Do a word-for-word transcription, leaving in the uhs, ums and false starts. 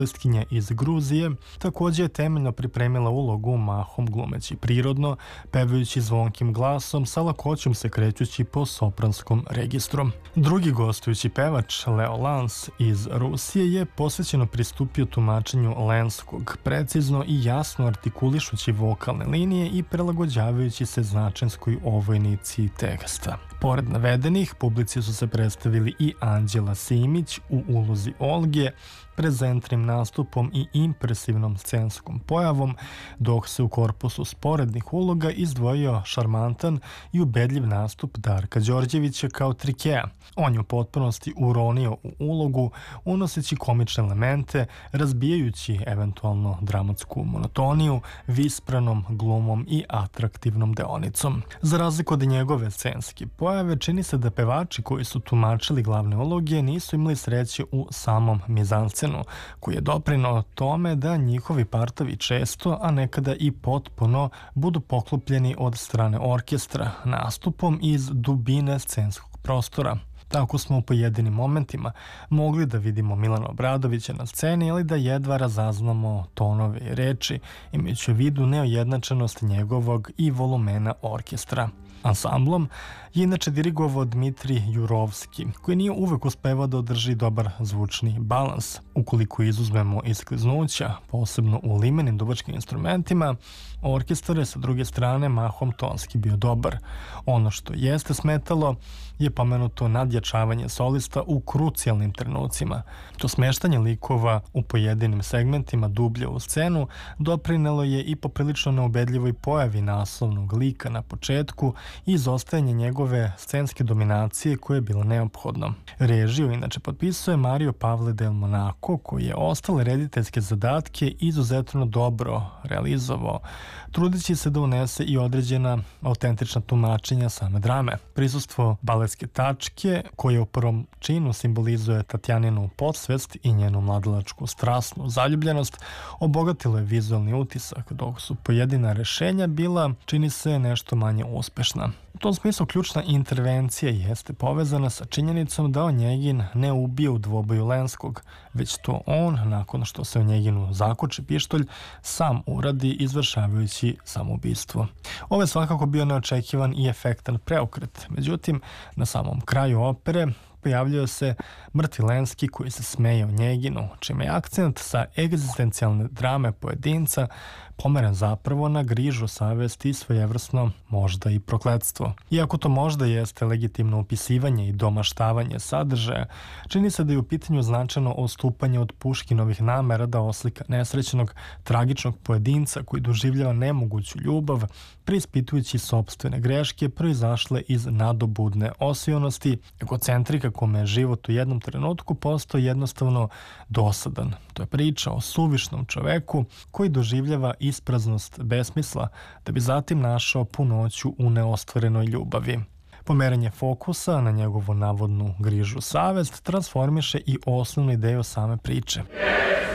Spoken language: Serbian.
Skinja iz Gruzije također je temeljno pripremila ulogu, mahom glumeći prirodno, pevajući zvonkim glasom, sa lakoćom se krećući po sopranskom registru. Drugi gostujući pevač, Leo Lans iz Rusije, je posvećeno pristupio tumačenju Lenskog, precizno i jasno artikulišući vokalne linije i prilagođavajući se značenskoj ovojnici teksta. Pored navedenih, publici su se predstavili i Anđela Simić u ulozi Olge, prezentnim nastupom i impresivnom scenskom pojavom, dok se u korpusu sporednih uloga izdvojio šarmantan i ubedljiv nastup Darka Đorđevića kao Trikea. On je u potpunosti uronio u ulogu, unoseći komične elemente, razbijajući eventualno dramatsku monotoniju, vispranom glumom i atraktivnom deonicom. Za razliku od njegove scenske pojave, čini se da pevači koji su tumačili glavne uloge nisu imali sreće u samom mizanscenu, koji je doprineo tome da njihovi partovi često, a nekada i potpuno, budu poklopljeni od strane orkestra nastupom iz dubine scenskog prostora. Tako smo u pojedinim momentima mogli da vidimo Milana Obradovića na sceni ili da jedva razaznamo tonove i reči, imajući u vidu neujednačenost njegovog i volumena orkestra. Ansamblom je inače dirigovao Dmitri Jurovski, koji nije uvek uspevao da održi dobar zvučni balans. Ukoliko izuzmemo iskliznuća, posebno u limenim duvačkim instrumentima, orkestar je sa druge strane mahom tonski bio dobar. Ono što jeste smetalo je pomenuto nadjačavanje solista u krucijalnim trenucima. To smeštanje likova u pojedinim segmentima dublje u scenu doprinelo je i poprilično neubedljivoj pojavi naslovnog lika na početku i izostajanje njegove scenske dominacije koje je bilo neophodno. Režiju inače potpisuje Mario Pavle del Monaco, koji je ostale rediteljske zadatke izuzetno dobro realizovao, trudeći se da unese i određena autentična tumačenja same drame. Prisustvo baletske tačke, koje u prvom činu simbolizuje Tatjaninu podsvest i njenu mladalačku strasnu zaljubljenost, obogatilo je vizualni utisak, dok su pojedina rešenja bila, čini se, nešto manje uspešna. U tom smislu ključna intervencija jeste povezana sa činjenicom da Onjegin ne ubije u dvoboju Lenskog, već to on, nakon što se Onjeginu zakoči pištolj, sam uradi izvršavajući samoubistvo. Ovo je svakako bio neočekivan i efektan preokret. Međutim, na samom kraju opere pojavljuje se mrtvi Lenski koji se smeje Onjeginu, čime je akcent sa egzistencijalne drame pojedinca pomeren zapravo na grižu savesti i svojevrsno možda i prokletstvo. Iako to možda jeste legitimno upisivanje i domaštavanje sadržaja, čini se da je u pitanju značajno odstupanje od Puškinovih namera da oslika nesrećnog, tragičnog pojedinca koji doživljava nemoguću ljubav, preispitujući sopstvene greške proizašle iz nadobudne osionosti, egocentrika kome je život u jednom trenutku postao jednostavno dosadan. To je priča o suvišnom čoveku koji doživljava ispraznost besmisla, da bi zatim našao punoću u neostvarenoj ljubavi. Pomeranje fokusa na njegovu navodnu grižu savest transformiše i osnovnu ideju same priče.